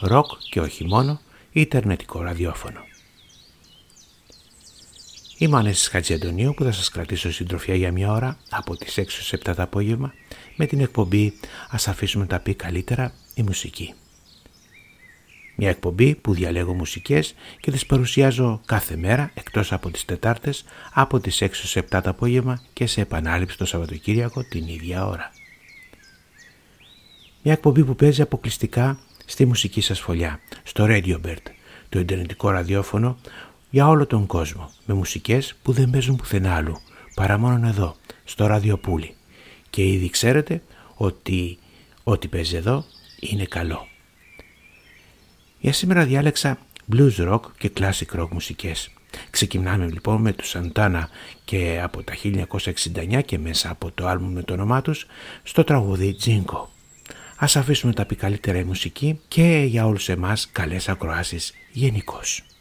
ροκ και όχι μόνο, ιντερνετικό ραδιόφωνο. Είμαι ο Ανέσης Χατζιαντονίου που θα σας κρατήσω συντροφιά για μια ώρα από τις 6 στις 7 το απόγευμα με την εκπομπή «Ας αφήσουμε τα πει καλύτερα η μουσική». Μια εκπομπή που διαλέγω μουσικές και τις παρουσιάζω κάθε μέρα εκτός από τις Τετάρτες από τις 6 στις 7 το απόγευμα και σε επανάληψη το Σαββατοκύριακο την ίδια ώρα. Μια εκπομπή που παίζει αποκλειστικά στη μουσική σας φωλιά, στο Radio Bird, το ιντερνετικό ραδιόφωνο για όλο τον κόσμο, με μουσικές που δεν παίζουν πουθενά άλλου, παρά μόνο εδώ, στο ραδιοπούλι. Και ήδη ξέρετε ότι ό,τι παίζει εδώ είναι καλό. Για σήμερα διάλεξα blues rock και classic rock μουσικές. Ξεκινάμε λοιπόν με τους Santana και από τα 1969 και μέσα από το άλμπουμ με το όνομά τους στο τραγούδι Jingo. Ας αφήσουμε τα πει καλύτερα η μουσική και για όλους εμάς καλές ακροάσεις γενικώς.